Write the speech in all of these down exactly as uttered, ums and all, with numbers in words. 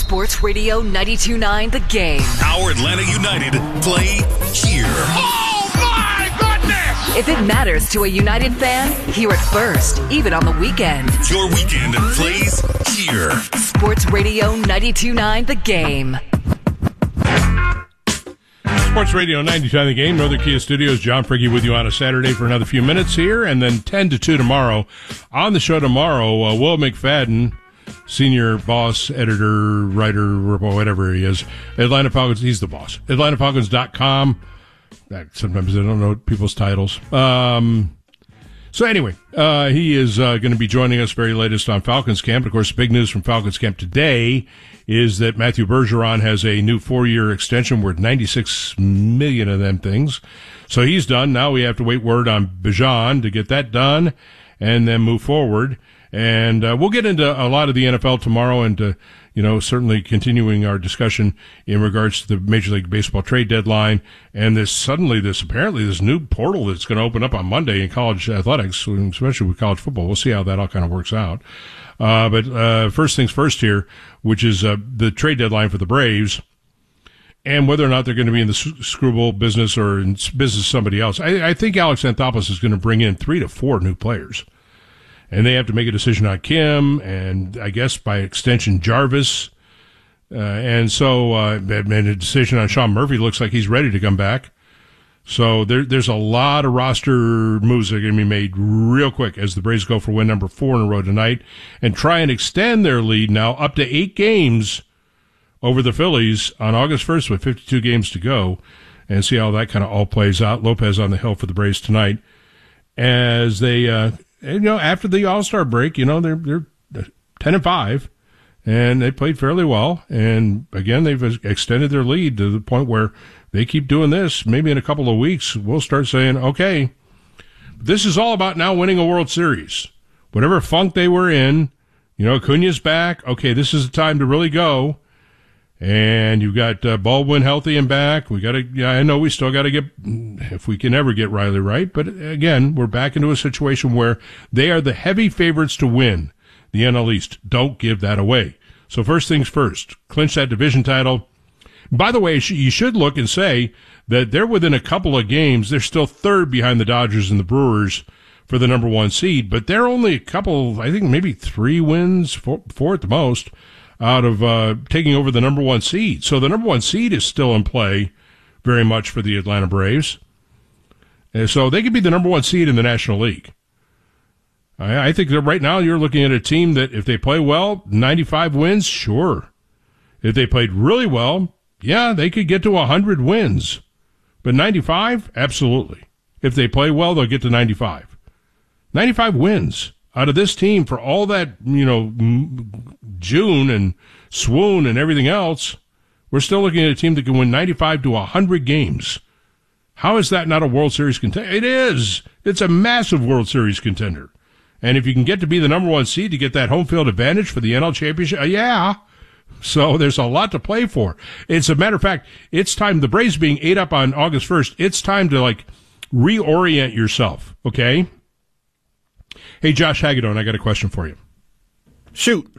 Sports Radio ninety-two point nine The Game. Our Atlanta United play here. Oh, my goodness! If it matters to a United fan, hear it first, even on the weekend. Your weekend plays here. Sports Radio ninety-two point nine The Game. Sports Radio ninety-two point nine The Game, Northern Kia Studios. John Fricke with you on a Saturday for another few minutes here, and then ten to two tomorrow. On the show tomorrow, uh, Will McFadden, senior boss, editor, writer, whatever he is, Atlanta Falcons. He's the boss. Atlanta Falcons dot com. Sometimes I don't know people's titles. Um, so anyway, uh, he is uh, going to be joining us very latest on Falcons Camp. Of course, big news from Falcons Camp today is that Matthew Bergeron has a new four-year extension worth ninety-six million dollars of them things. So he's done. Now we have to wait word on Bijan to get that done and then move forward. And uh, we'll get into a lot of the N F L tomorrow and, uh, you know, certainly continuing our discussion in regards to the Major League Baseball trade deadline and this suddenly this apparently this new portal that's going to open up on Monday in college athletics, especially with college football. We'll see how that all kind of works out. Uh, but uh, first things first here, which is uh, the trade deadline for the Braves and whether or not they're going to be in the screwball business or in business somebody else. I, I think Alex Anthopoulos is going to bring in three to four new players. And they have to make a decision on Kim and, I guess, by extension, Jarvis. Uh, and so, uh, and a decision on Sean Murphy looks like he's ready to come back. So there, there's a lot of roster moves that are going to be made real quick as the Braves go for win number four in a row tonight and try and extend their lead now up to eight games over the Phillies on August first with fifty-two games to go and see how that kind of all plays out. Lopez on the hill for the Braves tonight as they, uh, And, you know, after the All-Star break, you know, they're they're ten and five, and they played fairly well. And again, they've extended their lead to the point where they keep doing this. Maybe in a couple of weeks, we'll start saying, okay, this is all about now winning a World Series. Whatever funk they were in, you know, Acuna's back. Okay, this is the time to really go. And you've got uh, Baldwin healthy and back. We got to, yeah, I know we still got to get, if we can ever get Riley right. But again, we're back into a situation where they are the heavy favorites to win the N L East. Don't give that away. So first things first, clinch that division title. By the way, you should look and say that they're within a couple of games. They're still third behind the Dodgers and the Brewers for the number one seed, but they're only a couple, I think maybe three wins, four, four at the most, out of uh, taking over the number one seed. So the number one seed is still in play very much for the Atlanta Braves. And so they could be the number one seed in the National League. I, I think that right now you're looking at a team that if they play well, ninety-five wins, sure. If they played really well, yeah, they could get to one hundred wins. But ninety-five, absolutely. If they play well, they'll get to ninety-five. ninety-five wins out of this team for all that, you know, June and swoon and everything else. We're still looking at a team that can win ninety-five to one hundred games. How is that not a World Series contender? It is. It's a massive World Series contender. And if you can get to be the number one seed to get that home field advantage for the N L Championship, uh, yeah. So there's a lot to play for. It's a matter of fact, it's time, the Braves being eight up on August first, it's time to, like, reorient yourself, okay? Hey, Josh Hagedorn, I got a question for you. Shoot.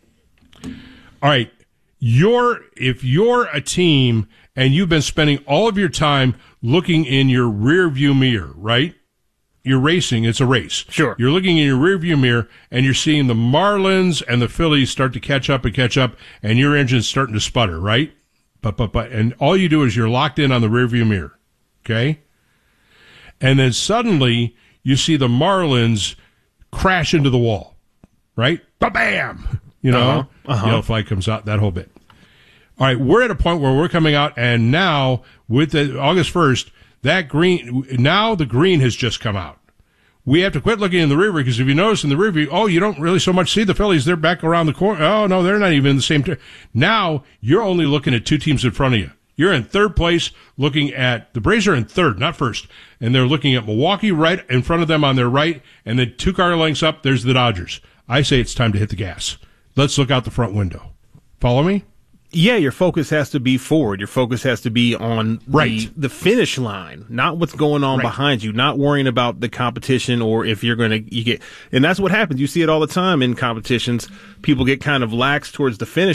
All right. You're, if you're a team and you've been spending all of your time looking in your rear view mirror, right? You're racing. It's a race. Sure. You're looking in your rear view mirror and you're seeing the Marlins and the Phillies start to catch up and catch up and your engine's starting to sputter, right? But, but, but, and all you do is you're locked in on the rear view mirror. Okay. And then suddenly you see the Marlins crash into the wall, right? Ba-bam! You know, uh-huh. Uh-huh. yellow flag comes out, that whole bit. All right, we're at a point where we're coming out, and now, with the August first, that green, now the green has just come out. We have to quit looking in the rear view, because if you notice in the rear view, oh, you don't really so much see the Phillies. They're back around the corner. Oh, no, they're not even in the same. T- now, you're only looking at two teams in front of you. You're in third place looking at, the Braves are in third, not first, and they're looking at Milwaukee right in front of them on their right, and then two car lengths up, there's the Dodgers. I say it's time to hit the gas. Let's look out the front window. Follow me? Yeah, your focus has to be forward. Your focus has to be on right. the, the finish line, not what's going on right. behind you, not worrying about the competition or if you're going to you get. And that's what happens. You see it all the time in competitions. People get kind of lax towards the finish